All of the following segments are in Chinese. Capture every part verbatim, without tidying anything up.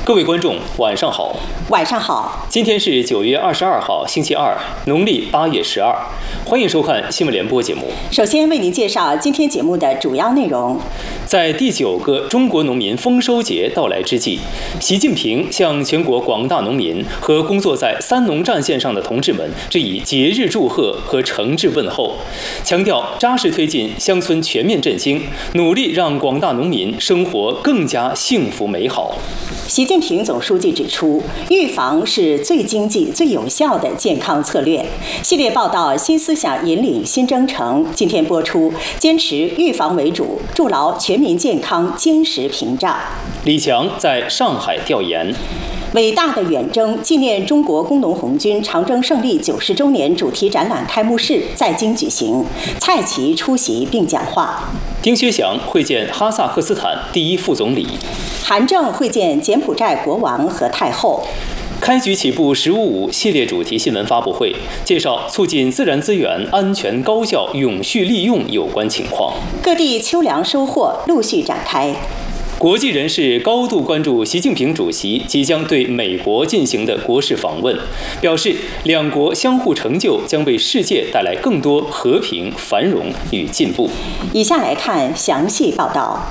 各位观众，晚上好。 晚上好。 今天是九月二十二号，星期二，农历八月十二。欢迎收看新闻联播节目。 首先为您介绍今天节目的主要内容。 在第九个中国农民丰收节到来之际，习近平向全国广大农民和工作在三农战线上的同志们致以节日祝贺和诚挚问候，强调扎实推进乡村全面振兴，努力让广大农民生活更加幸福美好。 习近平总书记指出，预防是最经济、最有效的健康策略。系列报道《新思想引领新征程》今天播出，坚持预防为主，筑牢全民健康坚实屏障。 李强在上海调研。 伟大的远征纪念中国工农红军长征胜利九十周年主题展览开幕式在京举行，蔡奇出席并讲话。 丁薛祥会见哈萨克斯坦第一副总理。 韩正会见柬埔寨国王和太后。 开局起步“十五五”系列主题新闻发布会，介绍促进自然资源安全高效永续利用有关情况。 各地秋粮收获陆续展开。 国际人士高度关注习近平主席即将对美国进行的国事访问，表示两国相互成就将为世界带来更多和平、繁荣与进步。 以下来看详细报道。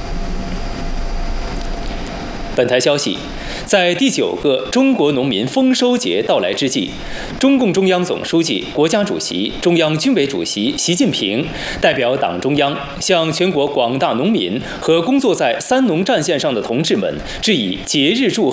本台消息，在第九个中国农民丰收节到来之际，中共中央总书记、国家主席、中央军委主席习近平代表党中央向全国广大农民和工作在三农战线上的同志们致以节日祝贺